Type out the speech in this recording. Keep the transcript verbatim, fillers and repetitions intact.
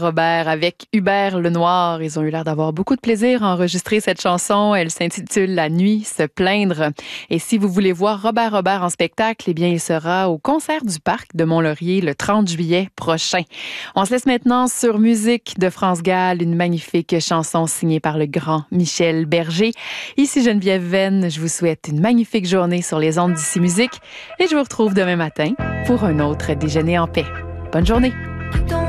Robert avec Hubert Lenoir. Ils ont eu l'air d'avoir beaucoup de plaisir à enregistrer cette chanson. Elle s'intitule La nuit se plaindre. Et si vous voulez voir Robert Robert en spectacle, eh bien, il sera au concert du Parc de Mont-Laurier le trente juillet prochain. On se laisse maintenant sur Musique de France Gall, une magnifique chanson signée par le grand Michel Berger. Ici Geneviève Venn, je vous souhaite une magnifique journée sur les ondes d'Ici Musique et je vous retrouve demain matin pour un autre déjeuner en paix. Bonne journée!